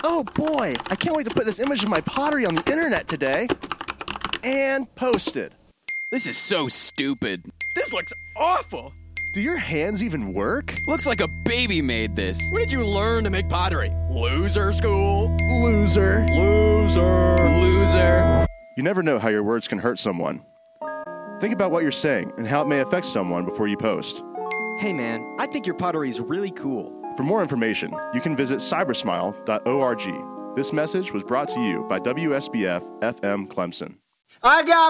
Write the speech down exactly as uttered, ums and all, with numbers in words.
Oh boy, I can't wait to put this image of my pottery on the internet today. And posted. This is so stupid. This looks awful. Do your hands even work? Looks like a baby made this. Where did you learn to make pottery? Loser school? Loser. Loser. Loser. You never know how your words can hurt someone. Think about what you're saying and how it may affect someone before you post. Hey man, I think your pottery is really cool. For more information, you can visit cybersmile dot org. This message was brought to you by W S B F F M Clemson. I got